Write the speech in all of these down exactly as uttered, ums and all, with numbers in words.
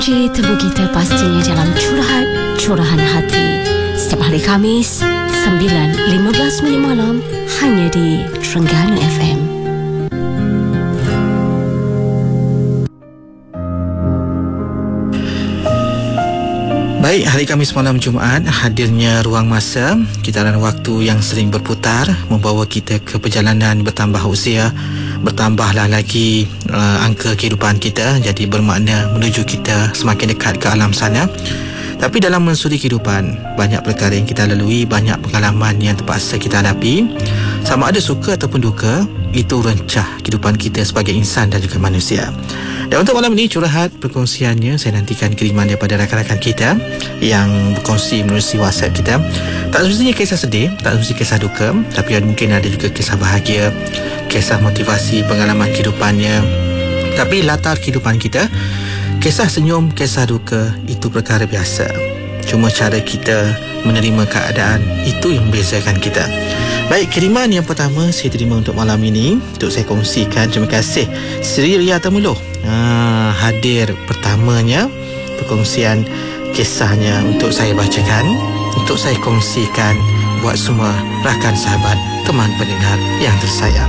Cik temu kita pastinya dalam Curahat Curahan Hati setiap hari Khamis sembilan lima belas minit malam hanya di Terengganu F M. Baik, hari Khamis malam Jumaat, hadirnya ruang masa, kitaran waktu yang sering berputar, membawa kita ke perjalanan bertambah usia, bertambahlah lagi uh, angka kehidupan kita, jadi bermakna menuju kita semakin dekat ke alam sana. Tapi dalam mensuri kehidupan, banyak perkara yang kita lalui, banyak pengalaman yang terpaksa kita hadapi. Sama ada suka ataupun duka, itu rencah kehidupan kita sebagai insan dan juga manusia. Dan untuk malam ini, curahat perkongsiannya, saya nantikan kiriman daripada rakan-rakan kita yang berkongsi menerusi WhatsApp kita. Tak semestinya kisah sedih, tak semestinya kisah duka, tapi mungkin ada juga kisah bahagia, kisah motivasi, pengalaman kehidupannya. Tapi latar kehidupan kita, kisah senyum, kisah duka, itu perkara biasa. Cuma cara kita menerima keadaan, itu yang membezakan kita. Baik, kiriman yang pertama saya terima untuk malam ini, untuk saya kongsikan. Terima kasih Sri Ria Temuluh, ha, hadir pertamanya, perkongsian kisahnya untuk saya bacakan, untuk saya kongsikan buat semua rakan sahabat, teman pendengar yang tersayang.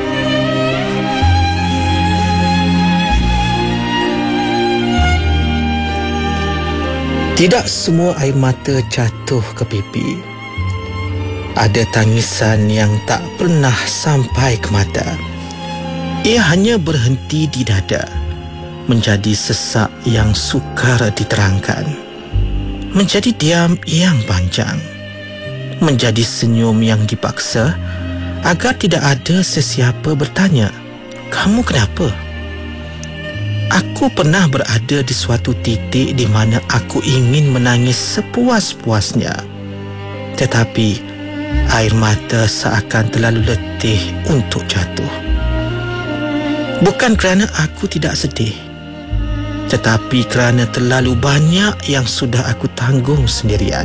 Tidak semua air mata jatuh ke pipi. Ada tangisan yang tak pernah sampai ke mata. Ia hanya berhenti di dada, menjadi sesak yang sukar diterangkan, menjadi diam yang panjang, menjadi senyum yang dipaksa agar tidak ada sesiapa bertanya, "Kamu kenapa?" Aku pernah berada di suatu titik di mana aku ingin menangis sepuas-puasnya, tetapi air mata seakan terlalu letih untuk jatuh. Bukan kerana aku tidak sedih, tetapi kerana terlalu banyak yang sudah aku tanggung sendirian.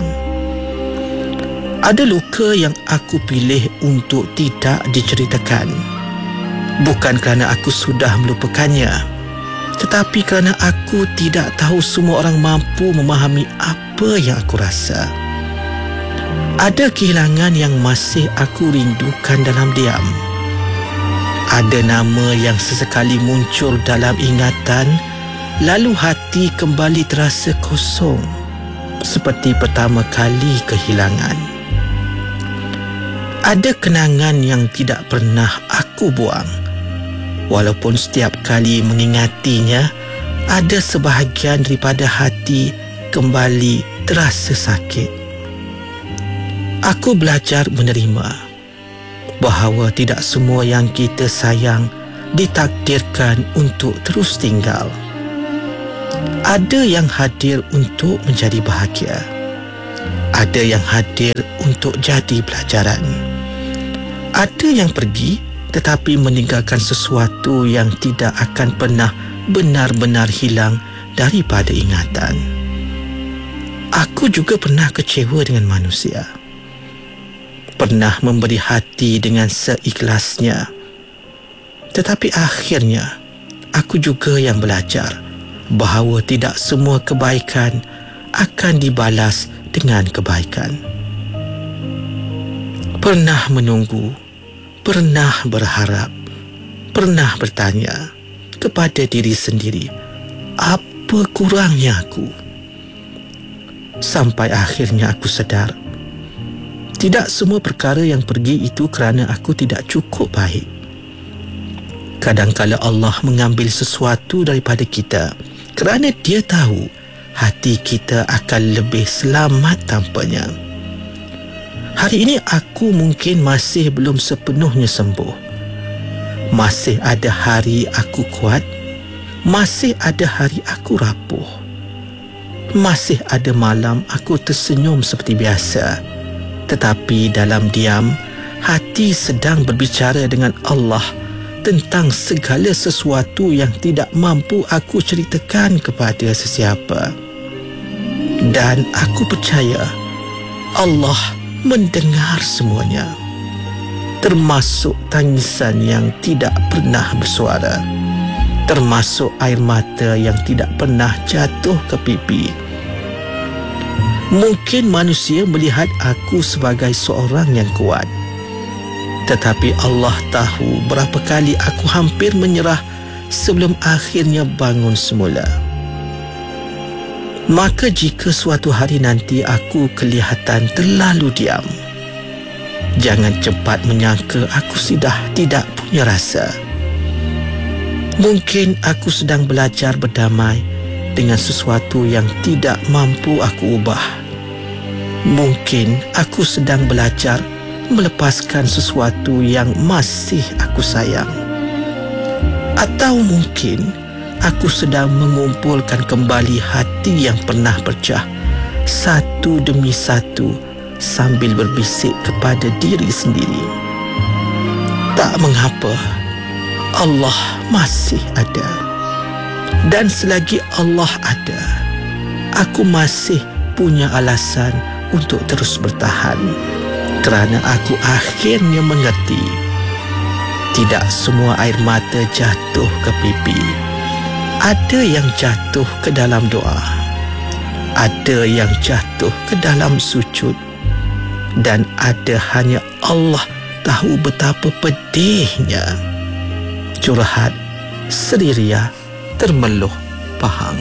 Ada luka yang aku pilih untuk tidak diceritakan, bukan kerana aku sudah melupakannya, tetapi kerana aku tidak tahu semua orang mampu memahami apa yang aku rasa. Ada kehilangan yang masih aku rindukan dalam diam. Ada nama yang sesekali muncul dalam ingatan, lalu hati kembali terasa kosong, seperti pertama kali kehilangan. Ada kenangan yang tidak pernah aku buang. Walaupun setiap kali mengingatinya, ada sebahagian daripada hati kembali terasa sakit. Aku belajar menerima bahawa tidak semua yang kita sayang ditakdirkan untuk terus tinggal. Ada yang hadir untuk menjadi bahagia. Ada yang hadir untuk jadi pelajaran. Ada yang pergi tetapi meninggalkan sesuatu yang tidak akan pernah benar-benar hilang daripada ingatan. Aku juga pernah kecewa dengan manusia. Pernah memberi hati dengan seikhlasnya. Tetapi akhirnya, aku juga yang belajar bahawa tidak semua kebaikan akan dibalas dengan kebaikan. Pernah menunggu, pernah berharap, pernah bertanya kepada diri sendiri, apa kurangnya aku? Sampai akhirnya aku sedar, tidak semua perkara yang pergi itu kerana aku tidak cukup baik. Kadang-kala Allah mengambil sesuatu daripada kita kerana Dia tahu hati kita akan lebih selamat tanpanya. Hari ini aku mungkin masih belum sepenuhnya sembuh. Masih ada hari aku kuat. Masih ada hari aku rapuh. Masih ada malam aku tersenyum seperti biasa. Tetapi dalam diam, hati sedang berbicara dengan Allah tentang segala sesuatu yang tidak mampu aku ceritakan kepada sesiapa. Dan aku percaya Allah mendengar semuanya, termasuk tangisan yang tidak pernah bersuara. termasuk air mata yang tidak pernah jatuh ke pipi. Mungkin manusia melihat aku sebagai seorang yang kuat, tetapi Allah tahu berapa kali aku hampir menyerah sebelum akhirnya bangun semula. Maka jika suatu hari nanti aku kelihatan terlalu diam, jangan cepat menyangka aku sudah tidak punya rasa. Mungkin aku sedang belajar berdamai dengan sesuatu yang tidak mampu aku ubah. Mungkin aku sedang belajar melepaskan sesuatu yang masih aku sayang. Atau mungkin aku sedang mengumpulkan kembali hati yang pernah pecah satu demi satu sambil berbisik kepada diri sendiri. Tak mengapa, Allah masih ada. Dan selagi Allah ada, aku masih punya alasan untuk terus bertahan, kerana aku akhirnya mengerti tidak semua air mata jatuh ke pipi. Ada yang jatuh ke dalam doa, ada yang jatuh ke dalam sujud, dan ada hanya Allah tahu betapa pedihnya. Curhat Sri Ria, Termeluh Pahang.